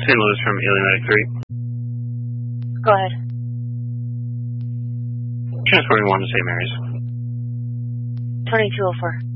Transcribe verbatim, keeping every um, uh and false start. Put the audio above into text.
Saint Louis from Alien Medic three. Go ahead. Transporting one to Saint Mary's. twenty-two oh four.